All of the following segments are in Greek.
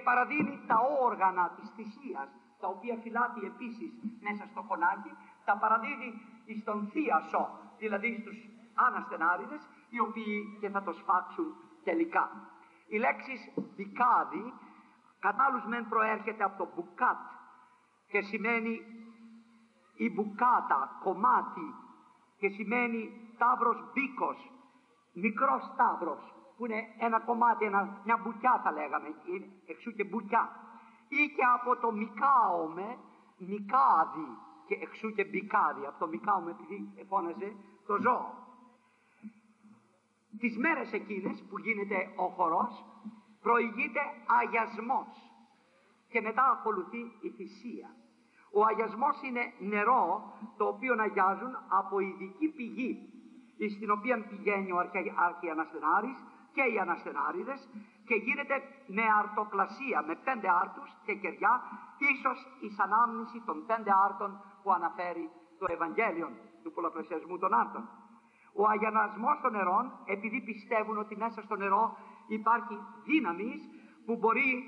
παραδίνει τα όργανα της θυσίας, τα οποία φυλάτει επίσης μέσα στο κονάκι, τα παραδίδει στον θίασο, δηλαδή στους αναστενάριδες, οι οποίοι και θα το σφάξουν τελικά. Η λέξη μπικάδι κατά άλλους μεν προέρχεται από το μπουκάτ και σημαίνει η μπουκάτα, κομμάτι, και σημαίνει ταύρος μπίκος, μικρός ταύρος, που είναι ένα κομμάτι, μια μπουκιά θα λέγαμε, εξού και μπουκιά. Ή και από το μικάομε, μικάδι, και εξού και μπικάδι, από το μικάομε επειδή φώναζε το ζώο. Τις μέρες εκείνες που γίνεται ο χορός, προηγείται αγιασμός και μετά ακολουθεί η θυσία. Ο αγιασμός είναι νερό το οποίο αγιάζουν από ειδική πηγή, στην οποία πηγαίνει ο αρχιαναστενάρης και οι αναστενάριδες, και γίνεται με αρτοκλασία, με 5 άρτους και κεριά, ίσως εις ανάμνηση των 5 άρτων που αναφέρει το Ευαγγέλιο του πολλαπλασιασμού των άρτων. Ο αγιασμός των νερών, επειδή πιστεύουν ότι μέσα στο νερό υπάρχει δύναμη που μπορεί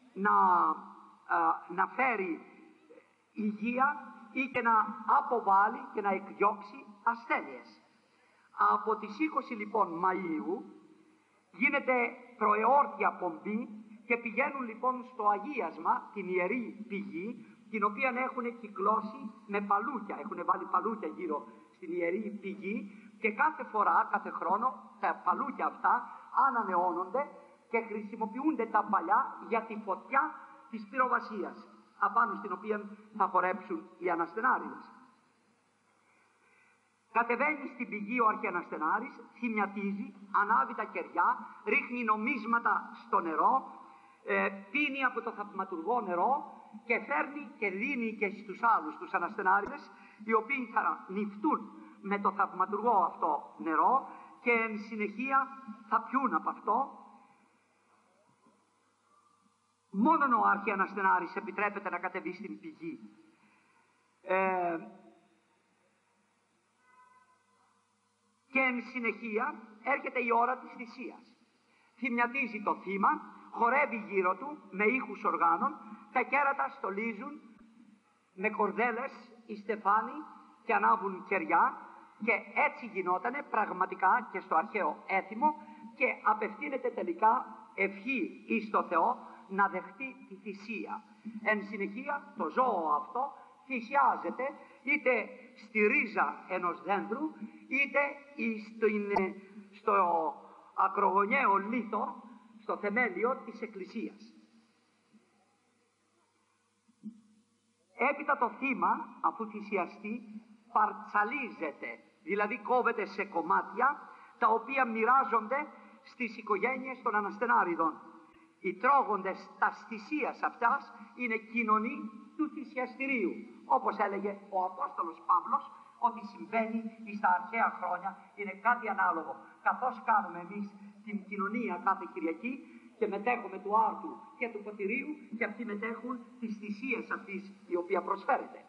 να φέρει υγεία ή και να αποβάλει και να εκδιώξει ασθένειες. Από τις 20 λοιπόν Μαΐου γίνεται προεόρτια πομπή και πηγαίνουν λοιπόν στο αγίασμα, την ιερή πηγή, την οποία έχουν κυκλώσει με παλούκια, έχουν βάλει παλούκια γύρω στην ιερή πηγή, και κάθε φορά, κάθε χρόνο, τα παλούκια αυτά ανανεώνονται και χρησιμοποιούνται τα παλιά για τη φωτιά της πυροβασίας, απάνω στην οποία θα χορέψουν οι αναστενάριδες. Κατεβαίνει στην πηγή ο αρχιαναστενάρης, θυμιατίζει, ανάβει τα κεριά, ρίχνει νομίσματα στο νερό, πίνει από το θαυματουργό νερό και φέρνει και δίνει και στους άλλους τους αναστενάριδες, οι οποίοι θα νυφτούν με το θαυματουργό αυτό νερό και εν συνεχεία θα πιούν από αυτό. Μόνον ο αρχιαναστενάρης επιτρέπεται να κατεβεί στην πηγή. Και εν συνεχεία έρχεται η ώρα της θυσίας. Θυμιατίζει το θύμα, χορεύει γύρω του με ήχους οργάνων, τα κέρατα στολίζουν με κορδέλες οι στεφάνοι και ανάβουν κεριά, και έτσι γινότανε πραγματικά και στο αρχαίο έθιμο, και απευθύνεται τελικά ευχή εις το Θεό να δεχτεί τη θυσία. Εν συνεχεία το ζώο αυτό θυσιάζεται είτε στη ρίζα ενός δέντρου, είτε στο ακρογωνιαίο λίθο, στο θεμέλιο της εκκλησίας. Έπειτα το θύμα, αφού θυσιαστεί, παρτσαλίζεται, δηλαδή κόβεται σε κομμάτια, τα οποία μοιράζονται στις οικογένειες των αναστενάριδων. Οι τρώγοντες τας θυσίας αυτάς είναι κοινωνοί του θυσιαστηρίου, όπως έλεγε ο Απόστολος Παύλος, ότι συμβαίνει στα αρχαία χρόνια, είναι κάτι ανάλογο. Καθώς κάνουμε εμείς την κοινωνία κάθε Κυριακή και μετέχουμε του άρτου και του ποτηρίου, και αυτοί μετέχουν τις θυσίες αυτής η οποία προσφέρεται.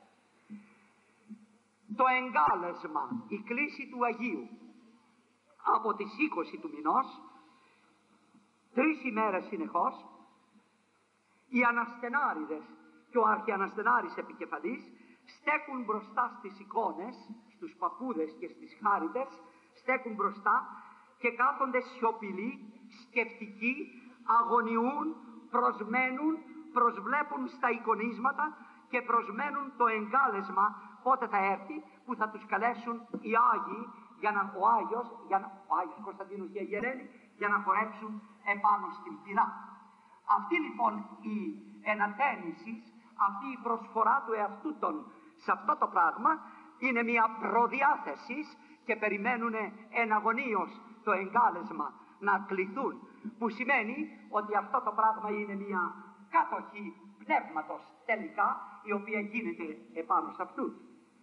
Το εγκάλεσμα, η κλήση του Αγίου, από τις 20 του μηνός, 3 ημέρες συνεχώς, οι αναστενάριδες και ο αρχιαναστενάρης επικεφαλής στέκουν μπροστά στις εικόνες, στους παππούδες και στις χάριτες, στέκουν μπροστά και κάθονται σιωπηλοί, σκεπτικοί, αγωνιούν, προσμένουν, προσβλέπουν στα εικονίσματα και προσμένουν το εγκάλεσμα πότε θα έρθει, που θα τους καλέσουν οι Άγιοι, ο Άγιος Κωνσταντίνος και η Ελένη, για να χορέψουν επάνω στην πυρά. Αυτή λοιπόν η ενατένιση, αυτή η προσφορά του εαυτού των σε αυτό το πράγμα, είναι μια προδιάθεση, και περιμένουν εναγωνίως το εγκάλεσμα να κληθούν, που σημαίνει ότι αυτό το πράγμα είναι μια κατοχή πνεύματος τελικά, η οποία γίνεται επάνω σε αυτούς.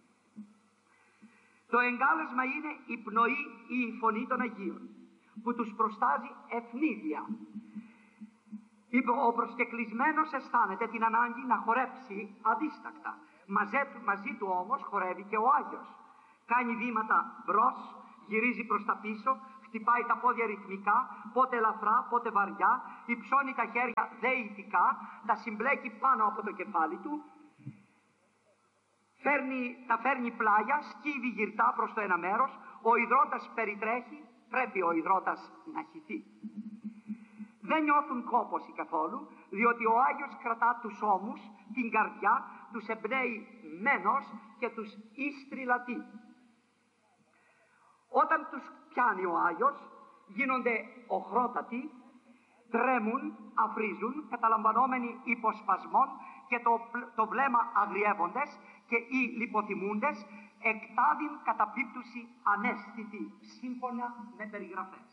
Το εγκάλεσμα είναι η πνοή ή η φωνή των Αγίων, που τους προστάζει ευνίδια. Ο προσκεκλισμένος αισθάνεται την ανάγκη να χορέψει αδίστακτα. Μαζί του όμως χορεύει και ο Άγιος. Κάνει βήματα μπρος, γυρίζει προς τα πίσω, χτυπάει τα πόδια ρυθμικά, πότε ελαφρά, πότε βαριά, υψώνει τα χέρια δεητικά, τα συμπλέκει πάνω από το κεφάλι του, τα φέρνει πλάγια, σκύβει γυρτά προς το ένα μέρος, ο υδρότας περιτρέχει, πρέπει ο υδρότας να χυθεί. Δεν νιώθουν κόπωση καθόλου, διότι ο Άγιος κρατά τους ώμους, την καρδιά, τους εμπνέει μένος και τους ίστριλατεί. Όταν τους πιάνει ο Άγιος, γίνονται οχρότατοι, τρέμουν, αφρίζουν, καταλαμβανόμενοι υποσπασμών και το βλέμμα αγριεύοντες και οι λιποθυμούντες εκτάδιν καταπίπτουση ανέστητη, σύμφωνα με περιγραφές.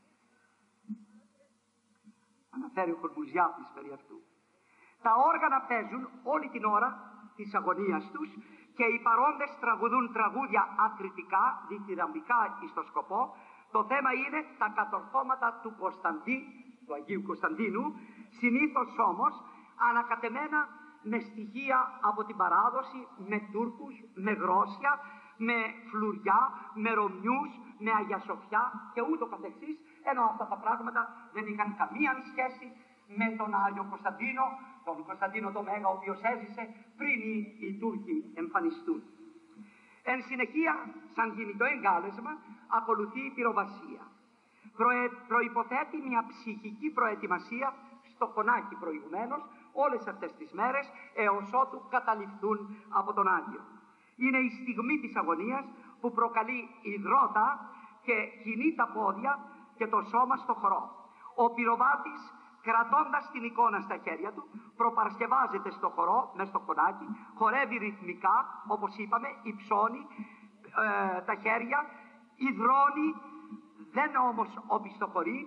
Αναφέρει ο Κορμπουζιάτης περί αυτού. Τα όργανα παίζουν όλη την ώρα της αγωνίας τους και οι παρόντες τραγουδούν τραγούδια ακριτικά, διθυραμβικά εις το σκοπό. Το θέμα είναι τα κατορθώματα του του Αγίου Κωνσταντίνου, συνήθως όμως ανακατεμένα με στοιχεία από την παράδοση, με Τούρκους, με Γρόσια, με Φλουριά, με Ρωμιούς, με Αγία Σοφιά και ούτω καθεξής, ενώ αυτά τα πράγματα δεν είχαν καμία σχέση με τον Άγιο Κωνσταντίνο, τον Κωνσταντίνο το Μέγα, ο οποίος έζησε πριν οι Τούρκοι εμφανιστούν. Εν συνεχεία, σαν γίνει το εγκάλεσμα, ακολουθεί η πυροβασία. Προϋποθέτει μια ψυχική προετοιμασία στο κονάκι προηγουμένως, όλες αυτές τις μέρες, έως ότου καταληφθούν από τον Άγιο. Είναι η στιγμή της αγωνίας που προκαλεί υδρότα και κινεί τα πόδια και το σώμα στο χορό. Ο πυροβάτης, κρατώντας την εικόνα στα χέρια του, προπαρασκευάζεται στο χορό, μες στο κονάκι, χορεύει ρυθμικά, όπως είπαμε, υψώνει τα χέρια, υδρώνει, δεν όμως οπισθοχωρεί,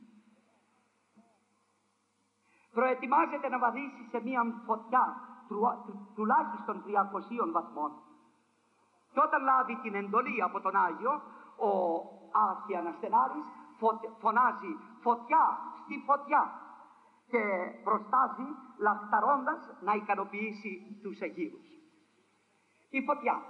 προετοιμάζεται να βαδίσει σε μία φωτιά τουλάχιστον 300 βαθμών. Και όταν λάβει την εντολή από τον Άγιο, ο Αρχιαναστενάρης φωνάζει «Φωτιά στη φωτιά» και προστάζει λαχταρώντας να ικανοποιήσει τους Αγίους. Η φωτιά.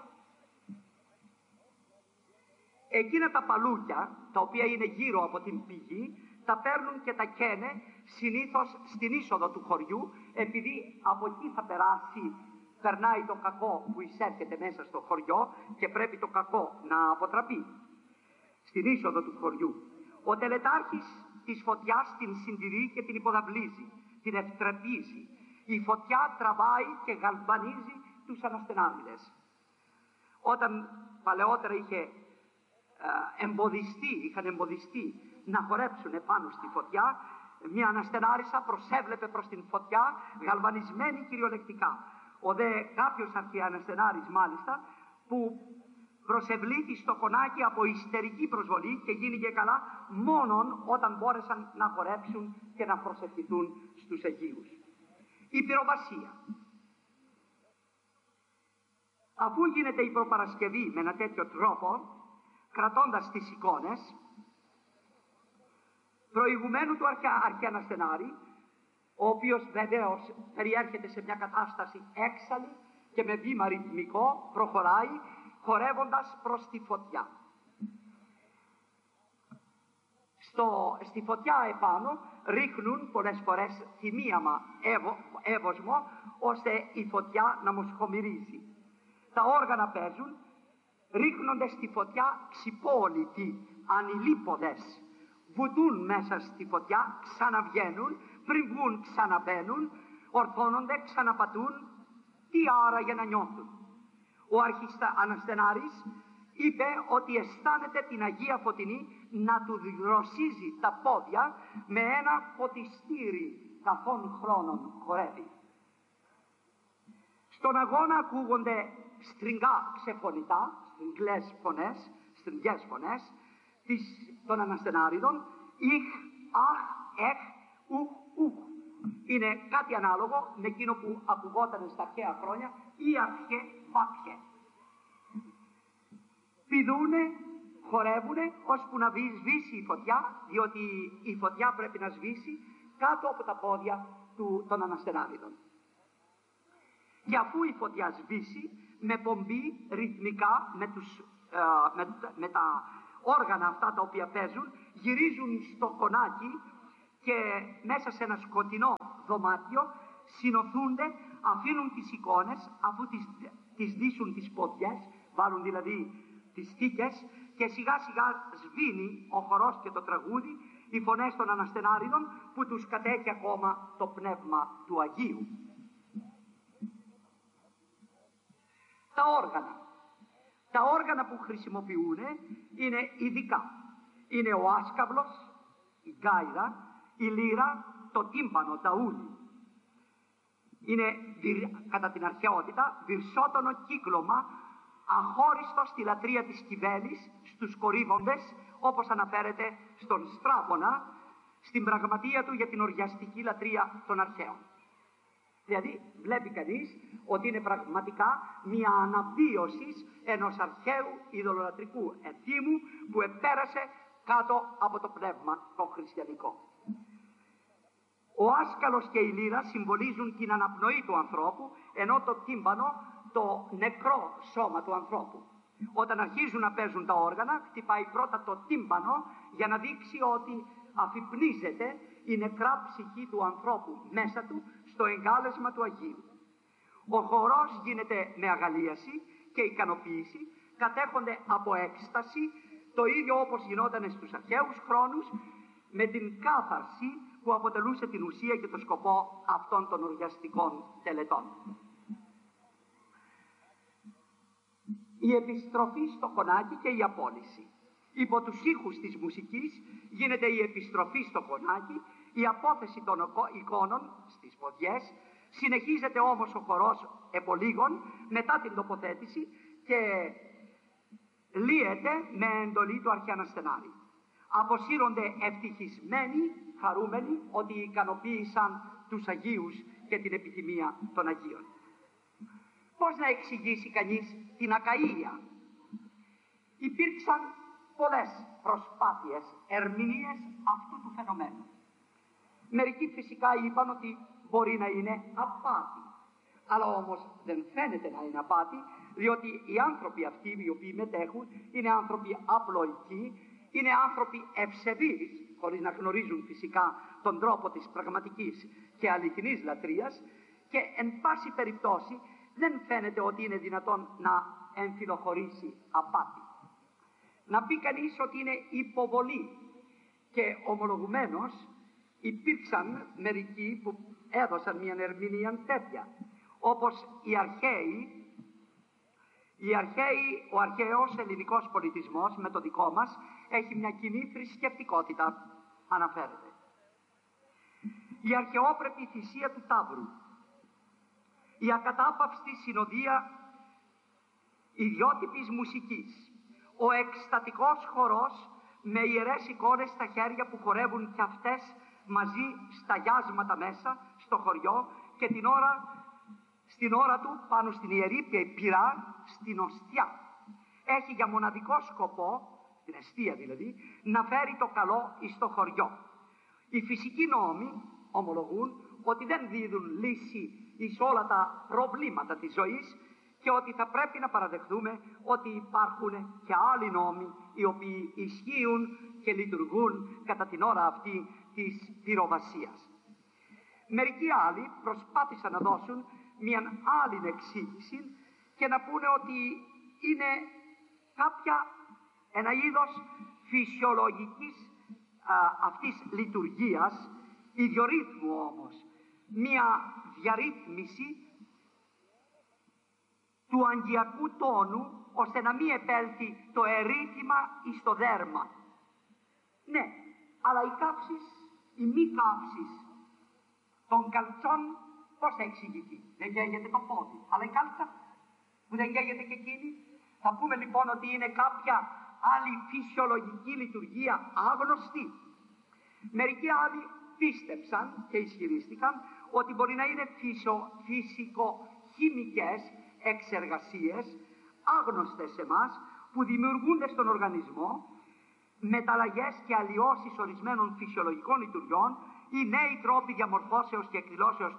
Εκείνα τα παλούκια, τα οποία είναι γύρω από την πηγή, τα παίρνουν και τα καίνε συνήθως στην είσοδο του χωριού, επειδή από εκεί θα περνάει το κακό που εισέρχεται μέσα στο χωριό και πρέπει το κακό να αποτραπεί. Στην είσοδο του χωριού. Ο τελετάρχης της φωτιάς την συντηρεί και την υποδαβλίζει, την ευτραπίζει. Η φωτιά τραβάει και γαλβανίζει τους αναστενάριδες. Όταν παλαιότερα είχαν εμποδιστεί να χορέψουν επάνω στη φωτιά, μια αναστενάρισα προσέβλεπε προς την φωτιά, γαλβανισμένη κυριολεκτικά. Ο δε κάποιος αρχιαναστενάρης μάλιστα, που προσευλήθη στο κονάκι από ιστερική προσβολή και γίνηκε καλά μόνον όταν μπόρεσαν να χορέψουν και να προσευχηθούν στους Αγίους. Η πυροβασία. Αφού γίνεται η προπαρασκευή με ένα τέτοιο τρόπο, κρατώντας τις εικόνες, προηγουμένου του αρχιαναστενάρη, ο οποίος βεβαίως περιέρχεται σε μια κατάσταση έξαλλη και με βήμα ρυθμικό προχωράει, χορεύοντας προς τη φωτιά. Στη φωτιά επάνω ρίχνουν πολλές φορές θυμίαμα εύωσμο, ώστε η φωτιά να μοσχομυρίζει. Τα όργανα παίζουν, ρίχνονται στη φωτιά ξυπόλοιτοι, ανηλίποδες. Βουτούν μέσα στη φωτιά, ξαναβγαίνουν, πριν βγουν ξαναμπαίνουν, ορθώνονται, ξαναπατούν. Τι άρα για να νιώθουν. Ο Αναστενάρης είπε ότι αισθάνεται την Αγία Φωτεινή να του δροσίζει τα πόδια με ένα ποτιστήρι καθόν χρόνων χορεύει. Στον αγώνα ακούγονται στριγγά ξεφωνητά, στριγγές φωνές των Αναστενάριδων, ηχ, αχ, εχ, ουχ, ουχ. Είναι κάτι ανάλογο με εκείνο που ακουγόταν στα αρχαία χρόνια, ή αρχέ, βάπιε. Πηδούνε, χορεύουνε, ώσπου να σβήσει η φωτιά, διότι η φωτιά πρέπει να σβήσει κάτω από τα πόδια των Αναστενάριδων. Και αφού η φωτιά σβήσει, με πομπή ρυθμικά, με τα όργανα αυτά τα οποία παίζουν, γυρίζουν στο κονάκι και μέσα σε ένα σκοτεινό δωμάτιο συνοθούνται, αφήνουν τις εικόνες, αφού τις δείσουν τις ποδιές, βάλουν δηλαδή τις θήκες, και σιγά σιγά σβήνει ο χορός και το τραγούδι, οι φωνές των αναστενάριδων που τους κατέχει ακόμα το πνεύμα του Αγίου. Τα όργανα. Τα όργανα που χρησιμοποιούν είναι ειδικά. Είναι ο άσκαυλος, η γκάιδα, η λύρα, το τύμπανο, τα ούλη. Είναι κατά την αρχαιότητα βυρσότονο κύκλωμα, αχώριστο στη λατρεία της Κιβέλης, στους κορύβοντες, όπως αναφέρεται στον Στράβωνα, στην πραγματεία του για την οργιαστική λατρεία των αρχαίων. Δηλαδή βλέπει κανείς ότι είναι πραγματικά μια αναβίωση ενός αρχαίου ειδωλολατρικού ενθύμου που επέρασε κάτω από το πνεύμα το χριστιανικό. Ο άσκαλος και η λύρα συμβολίζουν την αναπνοή του ανθρώπου, ενώ το τύμπανο το νεκρό σώμα του ανθρώπου. Όταν αρχίζουν να παίζουν τα όργανα, χτυπάει πρώτα το τύμπανο για να δείξει ότι αφυπνίζεται η νεκρά ψυχή του ανθρώπου μέσα του στο εγκάλεσμα του Αγίου. Ο χορός γίνεται με αγαλίαση και ικανοποίηση, κατέχονται από έκσταση, το ίδιο όπως γινόταν στους αρχαίους χρόνους, με την κάθαρση που αποτελούσε την ουσία και το σκοπό αυτών των οργιαστικών τελετών. Η επιστροφή στο κονάκι και η απόλυση. Υπό τους ήχους της μουσικής γίνεται η επιστροφή στο κονάκι, η απόθεση των εικόνων στις ποδιές, συνεχίζεται όμως ο χορός επολίγων μετά την τοποθέτηση και λύεται με εντολή του αρχιαναστενάρη. Αποσύρονται ευτυχισμένοι, χαρούμενοι ότι ικανοποίησαν τους Αγίους και την επιθυμία των Αγίων. Πώς να εξηγήσει κανείς την ακαΐα? Υπήρξαν πολλές προσπάθειες ερμηνείες αυτού του φαινομένου. Μερικοί φυσικά είπαν ότι μπορεί να είναι απάτη. Αλλά όμως δεν φαίνεται να είναι απάτη, διότι οι άνθρωποι αυτοί οι οποίοι μετέχουν είναι άνθρωποι απλοϊκοί, είναι άνθρωποι ευσεβείς, χωρίς να γνωρίζουν φυσικά τον τρόπο της πραγματικής και αληθινής λατρείας, και εν πάση περιπτώσει δεν φαίνεται ότι είναι δυνατόν να εμφυλοχωρήσει απάτη. Να πει κανείς ότι είναι υποβολή, και ομολογουμένως υπήρξαν μερικοί που έδωσαν μια ερμηνεία τέτοια, όπως ο αρχαίος ελληνικός πολιτισμός με το δικό μας έχει μια κοινή θρησκευτικότητα, αναφέρεται. Η αρχαιόπρεπη θυσία του Ταύρου, η ακατάπαυστη συνοδεία ιδιότυπης μουσικής, ο εκστατικός χορός με ιερές εικόνες στα χέρια που χορεύουν κι αυτές μαζί στα γιάσματα μέσα στο χωριό, και στην ώρα του πάνω στην ιερή πυρά, στην οστιά. Έχει για μοναδικό σκοπό, την εστία δηλαδή, να φέρει το καλό εις το χωριό. Οι φυσικοί νόμοι ομολογούν ότι δεν δίδουν λύση εις όλα τα προβλήματα της ζωής και ότι θα πρέπει να παραδεχθούμε ότι υπάρχουν και άλλοι νόμοι οι οποίοι ισχύουν και λειτουργούν κατά την ώρα αυτή της πυροβασίας. Μερικοί άλλοι προσπάθησαν να δώσουν μια άλλη εξήγηση και να πούνε ότι είναι ένα είδος φυσιολογικής αυτής λειτουργίας, ιδιορύθμου όμως, μια διαρρύθμιση του αγγειακού τόνου, ώστε να μην επέλθει το ερύθημα εις το δέρμα. Ναι, αλλά οι καύσεις, οι μη καύσεις των καλτσών, πώς θα εξηγηθεί? Δεν καίγεται το πόδι, αλλά η κάλτσα που δεν καίγεται και εκείνη. Θα πούμε λοιπόν ότι είναι κάποια άλλη φυσιολογική λειτουργία άγνωστη. Μερικοί άλλοι πίστεψαν και ισχυρίστηκαν ότι μπορεί να είναι φυσικοχημικές εξεργασίες άγνωστες σε εμάς, που δημιουργούνται στον οργανισμό μεταλλαγές και αλλοιώσεις ορισμένων φυσιολογικών λειτουργιών ή νέοι τρόποι διαμορφώσεως και εκδηλώσεως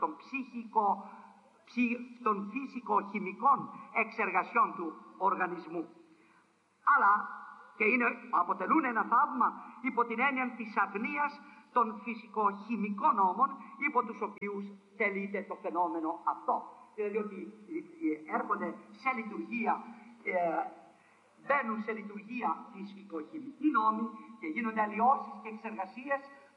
των φυσικοχημικών εξεργασιών του οργανισμού. Αλλά και αποτελούν ένα θαύμα υπό την έννοια της αγνίας των φυσικοχημικών νόμων υπό τους οποίους τελείται το φαινόμενο αυτό. Δηλαδή ότι έρχονται σε λειτουργία, μπαίνουν σε λειτουργία φυσικοχημικοί νόμοι και γίνονται αλλοιώσεις και εξεργασίες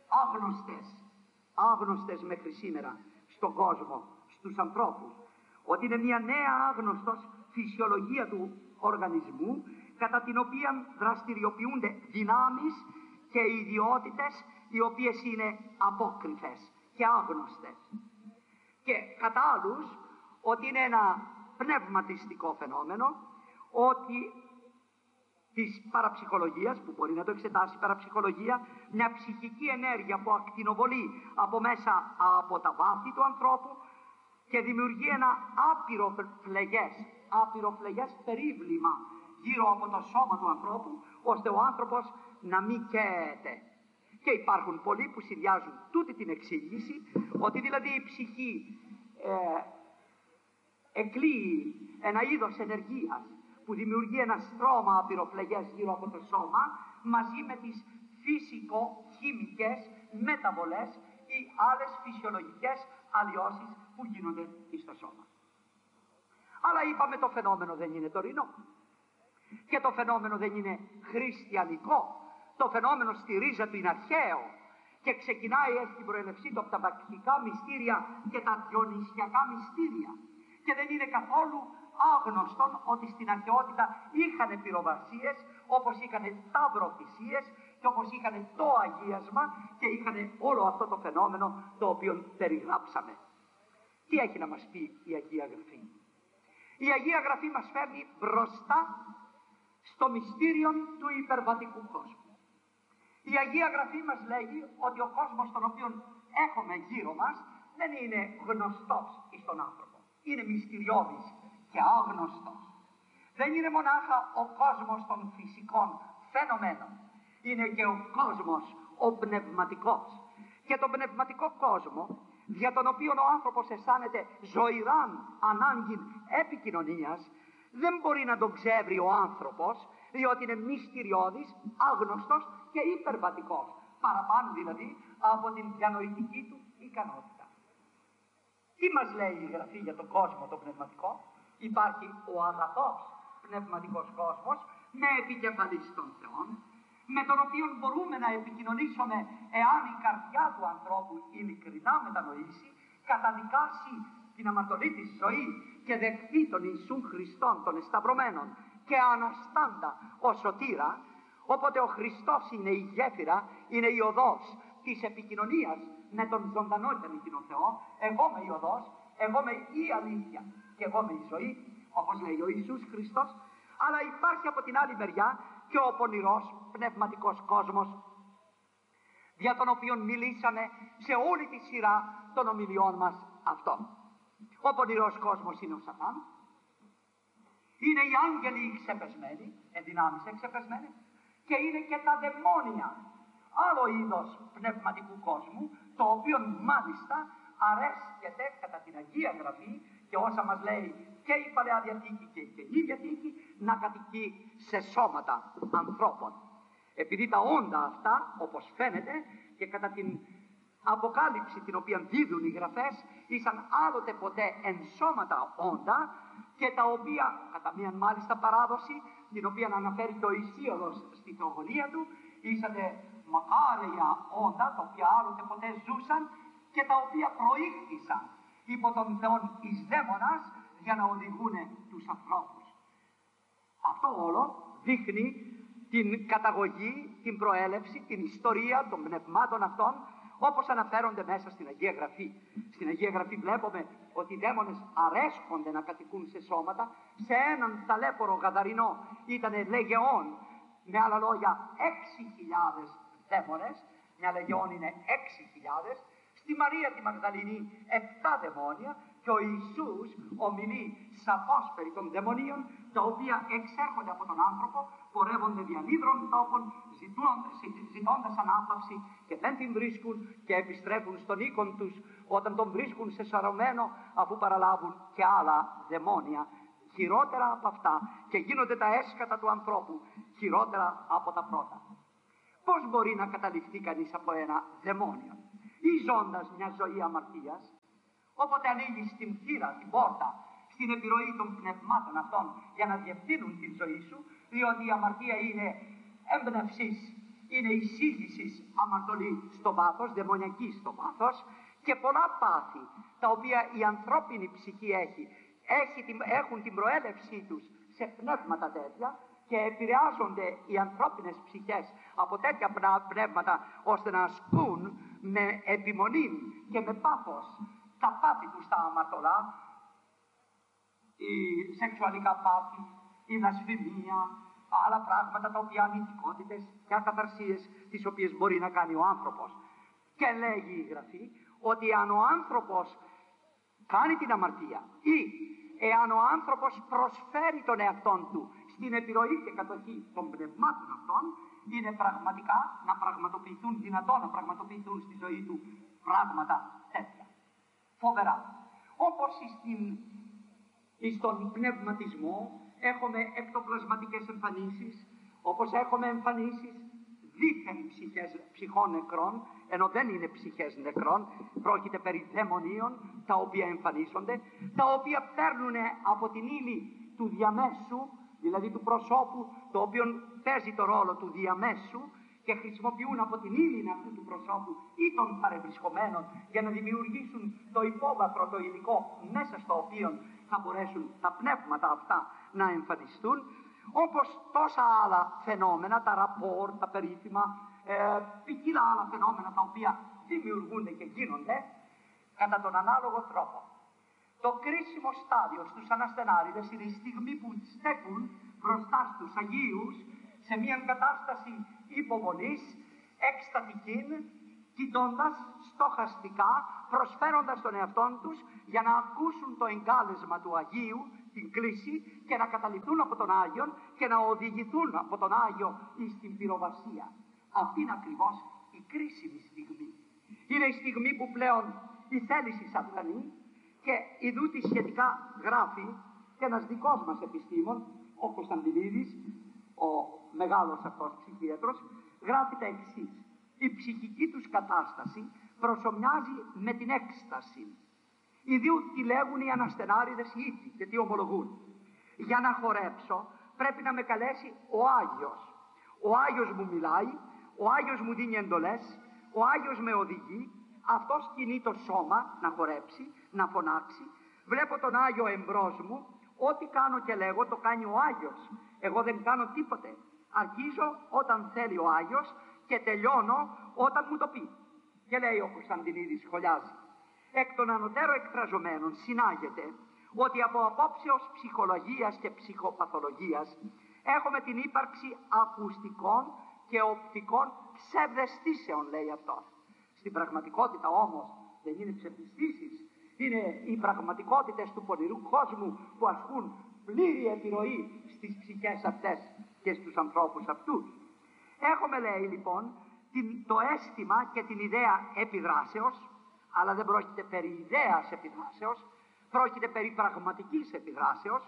άγνωστες μέχρι σήμερα στον κόσμο, στους ανθρώπους. Ότι είναι μια νέα άγνωστος φυσιολογία του οργανισμού, κατά την οποία δραστηριοποιούνται δυνάμεις και ιδιότητες οι οποίες είναι απόκριφες και άγνωστες. Και κατά άλλους ότι είναι ένα πνευματιστικό φαινόμενο, ότι της παραψυχολογίας, που μπορεί να το εξετάσει η παραψυχολογία, μια ψυχική ενέργεια που ακτινοβολεί από μέσα από τα βάθη του ανθρώπου και δημιουργεί ένα άπειροφλεγές περίβλημα γύρω από το σώμα του ανθρώπου, ώστε ο άνθρωπος να μην καίεται. Και υπάρχουν πολλοί που συνδυάζουν τούτη την εξήγηση, ότι δηλαδή η ψυχή εκλείει ένα είδος ενεργείας που δημιουργεί ένα στρώμα απειροφλεγές γύρω από το σώμα, μαζί με τις φυσικο-χημικές μεταβολές ή άλλες φυσιολογικές αλλοιώσεις που γίνονται στο σώμα. Αλλά είπαμε, το φαινόμενο δεν είναι τωρινό και το φαινόμενο δεν είναι χριστιανικό. Το φαινόμενο στη ρίζα του είναι αρχαίο και ξεκινάει, έχει την προέλευσή του από τα βακτικά μυστήρια και τα διονυσιακά μυστήρια, και δεν είναι καθόλου άγνωστον ότι στην αρχαιότητα είχαν πυροβασίες, όπως είχαν ταυροθυσίες και όπως είχαν το αγίασμα και είχαν όλο αυτό το φαινόμενο το οποίο περιγράψαμε. Τι έχει να μας πει η Αγία Γραφή? Η Αγία Γραφή μας φέρνει μπροστά στο μυστήριο του υπερβατικού κόσμου. Η Αγία Γραφή μας λέγει ότι ο κόσμος τον οποίο έχουμε γύρω μας δεν είναι γνωστός στον άνθρωπο. Είναι μυστηριώδης και άγνωστος. Δεν είναι μονάχα ο κόσμος των φυσικών φαινομένων. Είναι και ο κόσμος ο πνευματικός. Και τον πνευματικό κόσμο, για τον οποίο ο άνθρωπος αισθάνεται ζωηράν ανάγκη επικοινωνίας, δεν μπορεί να τον ξεύρει ο άνθρωπος, διότι είναι μυστηριώδης, άγνωστος και υπερβατικός. Παραπάνω δηλαδή από την διανοητική του ικανότητα. Τι μας λέει η Γραφή για τον κόσμο τον πνευματικό? Υπάρχει ο αγαθός πνευματικός κόσμος με επικεφαλής των Θεών, με τον οποίο μπορούμε να επικοινωνήσουμε εάν η καρδιά του ανθρώπου ειλικρινά μετανοήσει, καταδικάσει την αμαρτωλή της ζωή και δεχθεί τον Ιησούν Χριστόν των εσταυρωμένων και αναστάντα ως σωτήρα. Οπότε ο Χριστός είναι η γέφυρα, είναι η οδός της επικοινωνίας με τον ζωντανό και αληθινό Θεό. Εγώ είμαι η οδός, εγώ είμαι η αλήθεια και εγώ είμαι η ζωή, όπως λέει ο Ιησούς Χριστός. Αλλά υπάρχει από την άλλη μεριά και ο πονηρός πνευματικός κόσμος, για τον οποίο μιλήσαμε σε όλη τη σειρά των ομιλιών μας αυτό. Ο πονηρός κόσμος είναι ο Σατάν, είναι οι άγγελοι ξεπεσμένοι, ενδυνάμεις εξεπεσμένοι, και είναι και τα δαιμόνια, άλλο είδος πνευματικού κόσμου, το οποίο μάλιστα αρέσκεται κατά την Αγία Γραφή και όσα μας λέει και η Παλαιά Διαθήκη και η Καινή Διαθήκη, να κατοικεί σε σώματα ανθρώπων. Επειδή τα όντα αυτά, όπως φαίνεται και κατά την αποκάλυψη την οποία δίδουν οι γραφές, ήσαν άλλοτε ποτέ εν σώματα όντα, και τα οποία, κατά μία μάλιστα παράδοση, την οποία αναφέρει το Ησίωδος στη θεογονία του, ήσανε μακάρια όντα, τα οποία άλλοτε ποτέ ζούσαν και τα οποία προήχθησαν υπό τον Θεόν εις δαίμονας για να οδηγούν τους ανθρώπους. Αυτό όλο δείχνει την καταγωγή, την προέλευση, την ιστορία των πνευμάτων αυτών, όπως αναφέρονται μέσα στην Αγία Γραφή. Στην Αγία Γραφή βλέπουμε ότι οι δαίμονες αρέσκονται να κατοικούν σε σώματα. Σε έναν ταλέπορο γαδαρινό ήτανε λεγεών, με άλλα λόγια 6.000 δαίμονες, μια λεγεών είναι 6.000, στη Μαρία τη Μαγδαληνή 7 δαιμόνια, και ο Ιησούς ομιλεί σαφώς περί των δαιμονίων, τα οποία εξέρχονται από τον άνθρωπο, πορεύονται διανύδρων τόπων, ζητώντας ανάπαυση και δεν την βρίσκουν και επιστρέφουν στον οίκον τους όταν τον βρίσκουν σε σαρωμένο, αφού παραλάβουν και άλλα δαιμόνια χειρότερα από αυτά και γίνονται τα έσκατα του ανθρώπου χειρότερα από τα πρώτα. Πώς μπορεί να καταληφθεί κανείς από ένα δαιμόνιο ή ζώντας μια ζωή αμαρτίας? Όποτε ανοίγεις την θύρα, την πόρτα, στην επιρροή των πνευμάτων αυτών για να διευθύνουν την ζωή σου, διότι η αμαρτία είναι έμπνευσης, είναι εισήγησης αμαρτωλή στο πάθος, δαιμονιακή στο πάθος, και πολλά πάθη τα οποία η ανθρώπινη ψυχή έχουν την προέλευσή τους σε πνεύματα τέτοια και επηρεάζονται οι ανθρώπινες ψυχές από τέτοια πνεύματα ώστε να ασκούν με επιμονή και με πάθος τα πάθη τους τα αμαρτωλά, η σεξουαλικά πάθη, η βλασφημία, άλλα πράγματα τα οποία ανητικότητες και ακαθαρσίες τις οποίες μπορεί να κάνει ο άνθρωπος. Και λέγει η Γραφή ότι αν ο άνθρωπος κάνει την αμαρτία ή εάν ο άνθρωπος προσφέρει τον εαυτόν του στην επιρροή και κατοχή των πνευμάτων αυτών, είναι πραγματικά δυνατόν να πραγματοποιηθούν στη ζωή του πράγματα τέτοια. Φοβερά. Όπως στον πνευματισμό έχουμε εκτοπλασματικές εμφανίσεις, όπως έχουμε εμφανίσεις δίθεν ψυχών νεκρών, ενώ δεν είναι ψυχές νεκρών, πρόκειται περί δαιμονίων τα οποία εμφανίζονται, τα οποία παίρνουν από την ύλη του διαμέσου, δηλαδή του προσώπου, το οποίο παίζει το ρόλο του διαμέσου, και χρησιμοποιούν από την ύλη αυτού του προσώπου ή των παρευρισκομένων για να δημιουργήσουν το υπόβαθρο, το υλικό μέσα στο οποίο θα μπορέσουν τα πνεύματα αυτά να εμφανιστούν, όπως τόσα άλλα φαινόμενα, τα ραπόρ, τα περίφημα, ποικίλα άλλα φαινόμενα τα οποία δημιουργούνται και γίνονται κατά τον ανάλογο τρόπο. Το κρίσιμο στάδιο στους αναστενάριδες είναι η στιγμή που στέκουν μπροστά στους Αγίους σε μια κατάσταση υπομονής, εκστατική, κοιτώντας στοχαστικά, προσφέροντας τον εαυτόν τους για να ακούσουν το εγκάλεσμα του Αγίου, την κλήση, και να καταληφθούν από τον Άγιον και να οδηγηθούν από τον Άγιο στην πυροβασία. Αυτή είναι ακριβώς η κρίσιμη στιγμή. Είναι η στιγμή που πλέον η θέληση σαφρανεί και ιδού σχετικά γράφει και ένας δικός μας επιστήμον, ο Κωνσταντινίδης, ο μεγάλος αυτός ψυχίατρος, γράφει τα εξής. Η ψυχική τους κατάσταση προσομοιάζει με την έκσταση. Ιδίου τι λέγουν οι αναστενάριδες οι ίδιοι και τι ομολογούν. Για να χορέψω πρέπει να με καλέσει ο Άγιος. Ο Άγιος μου μιλάει, ο Άγιος μου δίνει εντολές, ο Άγιος με οδηγεί, αυτός κινεί το σώμα να χορέψει, να φωνάξει. Βλέπω τον Άγιο εμπρός μου, ό,τι κάνω και λέγω το κάνει ο Άγιος. Εγώ δεν κάνω τίποτε. Αρχίζω όταν θέλει ο Άγιος και τελειώνω όταν μου το πει. Και λέει ο Κωνσταντινίδης, σχολιάζει. Εκ των ανωτέρω εκφραζομένων συνάγεται ότι από απόψεως ψυχολογίας και ψυχοπαθολογίας έχουμε την ύπαρξη ακουστικών και οπτικών ψευδαισθήσεων, λέει αυτός. Στην πραγματικότητα όμως δεν είναι ψευδαισθήσεις, είναι οι πραγματικότητες του πονηρού κόσμου που ασκούν πλήρη επιρροή στις ψυχές αυτές και στους ανθρώπους αυτούς. Έχουμε, λέει λοιπόν, το αίσθημα και την ιδέα επιδράσεως, αλλά δεν πρόκειται περί ιδέας επιδράσεως, πρόκειται περί πραγματικής επιδράσεως.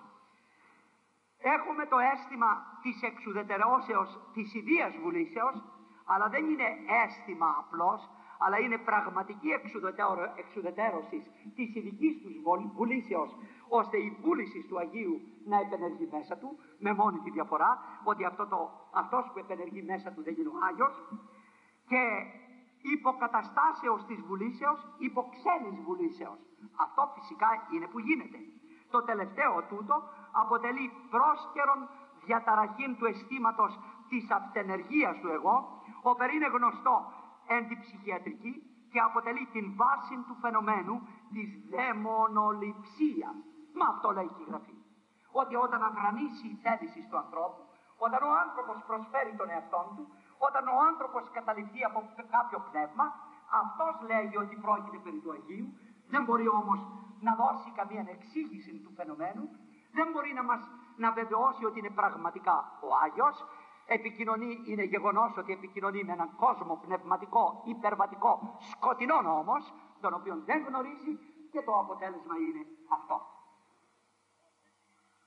Έχουμε το αίσθημα της εξουδετερώσεως της ιδίας βουλήσεως, αλλά δεν είναι αίσθημα απλώς, αλλά είναι πραγματική εξουδετερώση της ειδικής τους βουλήσεως, ώστε η βούληση του Αγίου να επενεργεί μέσα του, με μόνη τη διαφορά ότι αυτός που επενεργεί μέσα του δεν είναι ο Άγιος, και υποκαταστάσεως της βουλήσεως, υποξένης βουλήσεως. Αυτό φυσικά είναι που γίνεται. Το τελευταίο τούτο αποτελεί πρόσκαιρον διαταραχήν του αισθήματος της αυτενεργίας του εγώ, όπερ είναι γνωστό εν τη ψυχιατρική και αποτελεί την βάση του φαινομένου της δαιμονοληψίας. Μα αυτό λέει και η Γραφή. Ότι όταν αγρανήσει η θέληση του ανθρώπου, όταν ο άνθρωπος προσφέρει τον εαυτόν του, όταν ο άνθρωπος καταληφθεί από κάποιο πνεύμα, αυτός λέει ότι πρόκειται περί του Αγίου, δεν μπορεί όμως να δώσει καμία εξήγηση του φαινομένου, δεν μπορεί να βεβαιώσει ότι είναι πραγματικά ο Άγιος. Επικοινωνεί, είναι γεγονός ότι επικοινωνεί με έναν κόσμο πνευματικό, υπερβατικό, σκοτεινό όμως, τον οποίο δεν γνωρίζει, και το αποτέλεσμα είναι αυτό.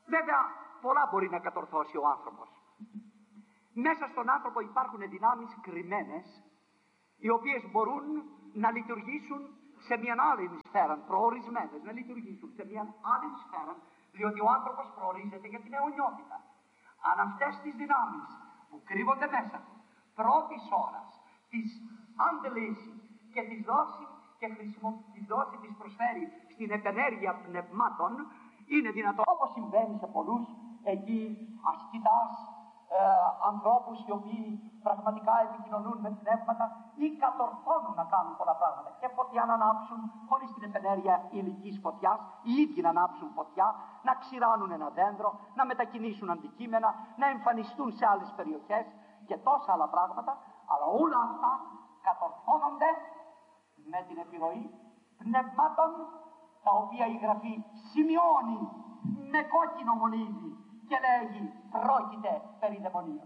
Βέβαια, πολλά μπορεί να κατορθώσει ο άνθρωπος. Μέσα στον άνθρωπο υπάρχουν δυνάμεις κρυμμένες, οι οποίες μπορούν να λειτουργήσουν σε μια άλλη σφαίρα, προορισμένες, να λειτουργήσουν σε μια άλλη σφαίρα, διότι ο άνθρωπος προορίζεται για την αιωνιότητα. Αν αυτές τις δυνάμεις που κρύβονται μέσα πρώτης ώρας τις αντιλήσει και τις δώσει τις προσφέρει στην επενέργεια πνευμάτων, είναι δυνατό, όπως συμβαίνει σε πολλούς εκεί ασκητάς ανθρώπους οι οποίοι πραγματικά επικοινωνούν με πνεύματα ή κατορθώνουν να κάνουν πολλά πράγματα και φωτιά να ανάψουν χωρίς την επενέργεια υλικής φωτιάς, οι ίδιοι να ανάψουν φωτιά, να ξηράνουν ένα δέντρο, να μετακινήσουν αντικείμενα, να εμφανιστούν σε άλλες περιοχές και τόσα άλλα πράγματα, αλλά όλα αυτά κατορθώνονται με την επιρροή πνευμάτων, τα οποία η Γραφή σημειώνει με κόκκινο μολύβι και λέγει πρόκειται περί δαιμονίων.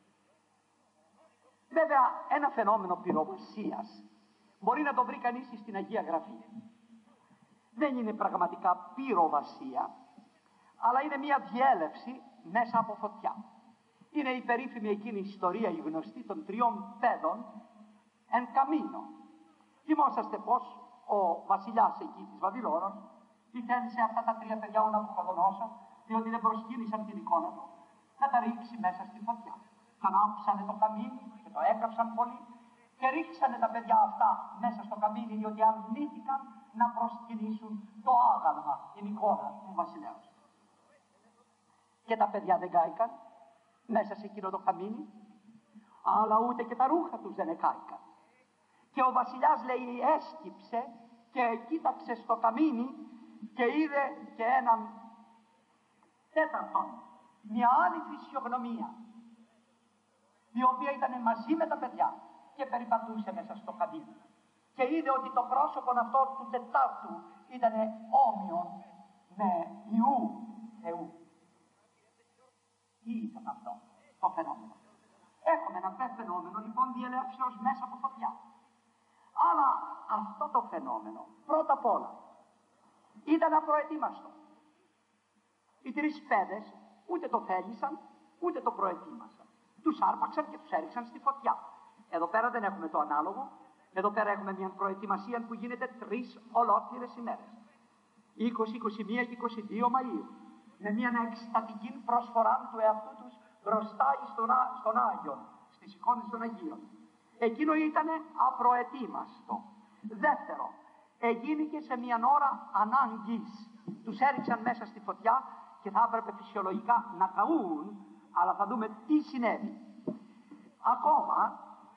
Βέβαια, ένα φαινόμενο πυροβασίας μπορεί να το βρει κανείς στην Αγία Γραφή. Δεν είναι πραγματικά πυροβασία, αλλά είναι μια διέλευση μέσα από φωτιά. Είναι η περίφημη εκείνη ιστορία, η γνωστή των 3 παιδών εν καμίνο. Θυμόσαστε πως ο βασιλιάς εκεί της Βαβυλώνος ήθελε αυτά τα 3 παιδιά, ο Ναβουχοδονόσορ, διότι δεν προσκύνησαν την εικόνα του, να τα ρίξει μέσα στη φωτιά. Θα ανάψανε το καμίνι και το έκαψαν πολύ και ρίξανε τα παιδιά αυτά μέσα στο καμίνι, διότι αρνήθηκαν να προσκυνήσουν το άγαλμα, την εικόνα του βασιλέως. Και τα παιδιά δεν κάηκαν μέσα σε εκείνο το καμίνι, αλλά ούτε και τα ρούχα τους δεν εκάηκαν. Και ο βασιλιάς, λέει, έσκυψε και κοίταξε στο καμίνι και είδε και έναν τέταρτον, μια άλλη φυσιογνωμία, η οποία ήταν μαζί με τα παιδιά και περιπατούσε μέσα στο καμίνι. Και είδε ότι το πρόσωπο αυτό του τετάρτου ήταν όμοιο με Υιού Θεού. Τι ήταν αυτό το φαινόμενο? Έχουμε ένα φαινόμενο λοιπόν διελεύσεως μέσα από φωτιά. Αλλά αυτό το φαινόμενο πρώτα απ' όλα ήταν απροετοίμαστο. Οι 3 παιδες ούτε το θέλησαν ούτε το προετοίμασαν. Τους άρπαξαν και τους έριξαν στη φωτιά. Εδώ πέρα δεν έχουμε το ανάλογο. Εδώ πέρα έχουμε μια προετοιμασία που γίνεται 3 ολόκληρες ημέρες. 20, 21 και 22 Μαΐου. Με μια εκστατική προσφορά του εαυτού τους μπροστά στον Άγιον, στις εικόνες των Αγίων. Εκείνο ήταν απροετοίμαστο. Δεύτερο, εγίνηκε σε μια ώρα ανάγκης. Τους έριξαν μέσα στη φωτιά και θα έπρεπε φυσιολογικά να καούν, αλλά θα δούμε τι συνέβη. Ακόμα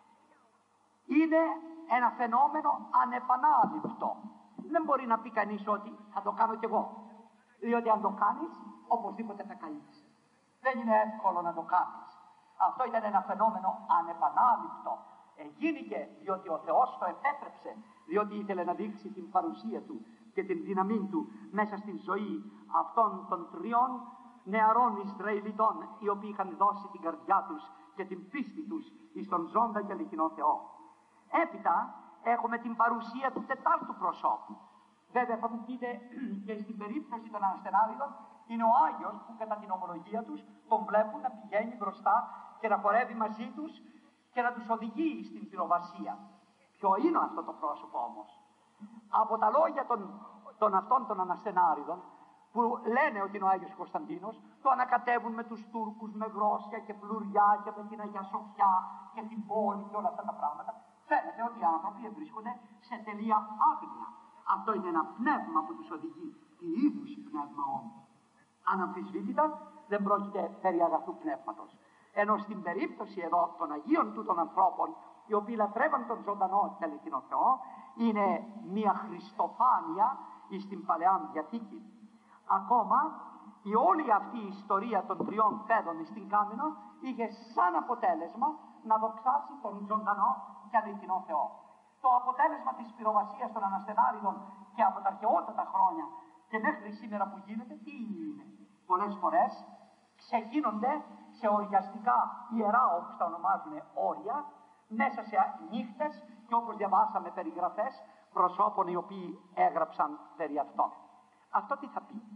είναι ένα φαινόμενο ανεπανάληπτο. Δεν μπορεί να πει κανείς ότι θα το κάνω κι εγώ, διότι αν το κάνεις οπωσδήποτε θα καείς. Δεν είναι εύκολο να το κάνεις. Αυτό ήταν ένα φαινόμενο ανεπανάληπτο. Εγίνηκε διότι ο Θεός το επέτρεψε, διότι ήθελε να δείξει την παρουσία του και την δύναμή του μέσα στην ζωή αυτών των 3 νεαρών Ισραηλιτών, οι οποίοι είχαν δώσει την καρδιά τους και την πίστη τους εις τον ζώντα και αληθινό Θεό. Έπειτα έχουμε την παρουσία του 4ου προσώπου. Βέβαια θα μου πείτε και στην περίπτωση των αναστενάριδων είναι ο Άγιος που κατά την ομολογία τους τον βλέπουν να πηγαίνει μπροστά και να χορεύει μαζί τους και να τους οδηγεί στην πυροβασία. Ποιο είναι αυτό το πρόσωπο όμως? Από τα λόγια των αυτών των αναστενάριδων που λένε ότι είναι ο Άγιος Κωνσταντίνος, το ανακατεύουν με τους Τούρκους, με γρόσια και φλουριά και με την Αγία Σοφιά και την πόλη και όλα αυτά τα πράγματα. Φαίνεται ότι οι άνθρωποι βρίσκονται σε τελεία άγνοια. Αυτό είναι ένα πνεύμα που τους οδηγεί. Τι είδους πνεύμα όμως? Αναμφισβήτητα δεν πρόκειται περί αγαθού πνεύματος. Ενώ στην περίπτωση εδώ των Αγίων τούτων ανθρώπων, οι οποίοι λατρεύαν τον ζωντανό και αληθινό Θεό, είναι μια χριστοφάνεια στην Παλαιά Διαθήκη. Ακόμα η όλη αυτή η ιστορία των 3 παιδών στην Κάμηνο είχε σαν αποτέλεσμα να δοξάσει τον ζωντανό και αληθινό Θεό. Το αποτέλεσμα της πυροβασίας των αναστενάριδων και από τα αρχαιότατα χρόνια και μέχρι σήμερα που γίνεται, τι είναι? Πολλές φορές ξεκίνονται σε οριαστικά ιερά, όπως τα ονομάζουν, όρια, μέσα σε νύχτες και όπως διαβάσαμε περιγραφές προσώπων οι οποίοι έγραψαν περί αυτών. Αυτό τι θα πει?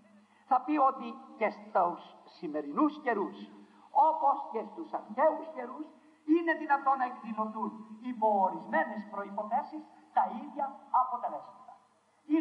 θα πει ότι και στους σημερινούς καιρούς, όπως και στους αρχαίους καιρούς, είναι δυνατόν να εκδηλωθούν υπό ορισμένες προϋποθέσεις τα ίδια αποτελέσματα.